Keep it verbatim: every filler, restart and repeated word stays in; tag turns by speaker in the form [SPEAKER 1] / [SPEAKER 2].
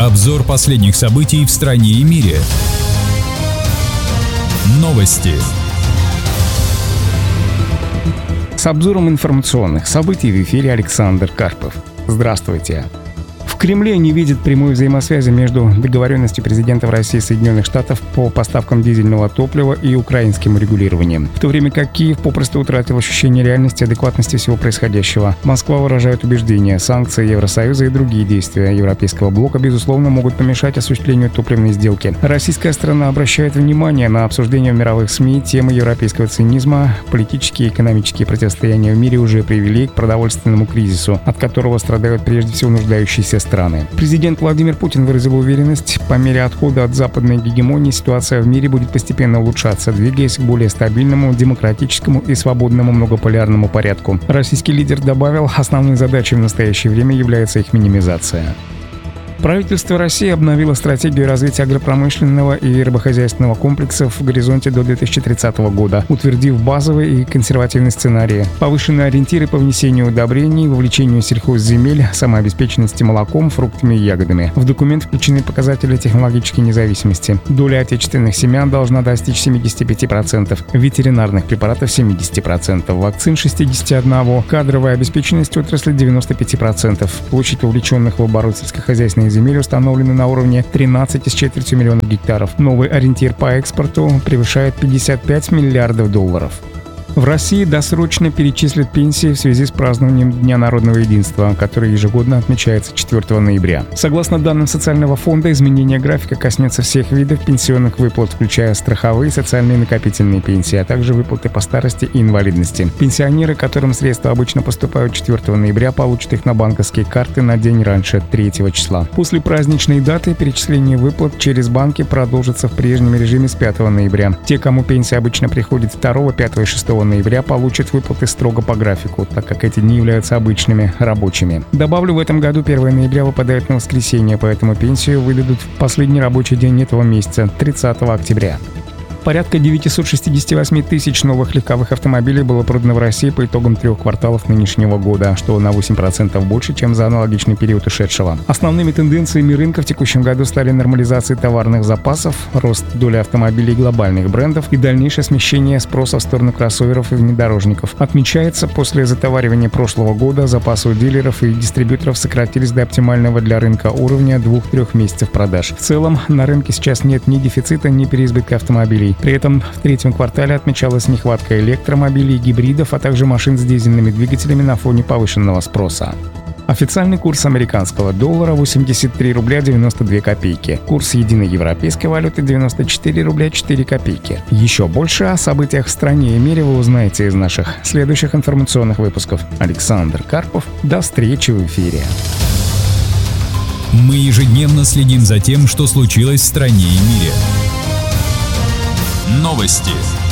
[SPEAKER 1] Обзор последних событий в стране и мире. Новости.
[SPEAKER 2] С обзором информационных событий в эфире Александр Карпов. Здравствуйте. В Кремле не видят прямой взаимосвязи между договоренностью президентов России и Соединенных Штатов по поставкам дизельного топлива и украинским регулированием, в то время как Киев попросту утратил ощущение реальности и адекватности всего происходящего. Москва выражает убеждение, санкции Евросоюза и другие действия Европейского блока, безусловно, могут помешать осуществлению топливной сделки. Российская сторона обращает внимание на обсуждение в мировых СМИ темы европейского цинизма. Политические и экономические противостояния в мире уже привели к продовольственному кризису, от которого страдают прежде всего нуждающиеся страны. Президент Владимир Путин выразил уверенность, по мере отхода от западной гегемонии ситуация в мире будет постепенно улучшаться, двигаясь к более стабильному, демократическому и свободному многополярному порядку. Российский лидер добавил, основной задачей в настоящее время является их минимизация. Правительство России обновило стратегию развития агропромышленного и рыбохозяйственного комплексов в горизонте до две тысячи тридцатого года, утвердив базовые и консервативные сценарии, повышенные ориентиры по внесению удобрений, вовлечению сельхозземель, самообеспеченности молоком, фруктами и ягодами. В документ включены показатели технологической независимости. Доля отечественных семян должна достичь семидесяти пяти процентов, ветеринарных препаратов семидесяти процентов, вакцин шестидесяти одного процента, кадровая обеспеченность отрасли девяноста пяти процентов. Площадь вовлеченных в оборот сельскохозяйственных земель установлены на уровне тринадцати с четвертью миллионов гектаров. Новый ориентир по экспорту превышает пятьдесят пять миллиардов долларов. В России досрочно перечислят пенсии в связи с празднованием Дня народного единства, который ежегодно отмечается четвёртого ноября. Согласно данным Социального фонда, изменение графика коснется всех видов пенсионных выплат, включая страховые, социальные и накопительные пенсии, а также выплаты по старости и инвалидности. Пенсионеры, которым средства обычно поступают четвёртого ноября, получат их на банковские карты на день раньше, третьего числа. После праздничной даты перечисление выплат через банки продолжится в прежнем режиме с пятого ноября. Те, кому пенсия обычно приходит второго, пятого и шестого ноября, получат выплаты строго по графику, так как эти не являются обычными рабочими. Добавлю, в этом году первого ноября выпадает на воскресенье, поэтому пенсию выдадут в последний рабочий день этого месяца, тридцатого октября. Порядка девятьсот шестьдесят восемь тысяч новых легковых автомобилей было продано в России по итогам трех кварталов нынешнего года, что на восемь процентов больше, чем за аналогичный период ушедшего. Основными тенденциями рынка в текущем году стали нормализация товарных запасов, рост доли автомобилей глобальных брендов и дальнейшее смещение спроса в сторону кроссоверов и внедорожников. Отмечается, после затоваривания прошлого года запасы у дилеров и дистрибьюторов сократились до оптимального для рынка уровня двух-трех месяцев продаж. В целом, на рынке сейчас нет ни дефицита, ни переизбытка автомобилей. При этом в третьем квартале отмечалась нехватка электромобилей, гибридов, а также машин с дизельными двигателями на фоне повышенного спроса. Официальный курс американского доллара восемьдесят три рубля девяносто две копейки. Курс единой европейской валюты девяносто четыре рубля четыре копейки. Еще больше о событиях в стране и мире вы узнаете из наших следующих информационных выпусков. Александр Карпов. До встречи в эфире.
[SPEAKER 1] Мы ежедневно следим за тем, что случилось в стране и мире. Новости.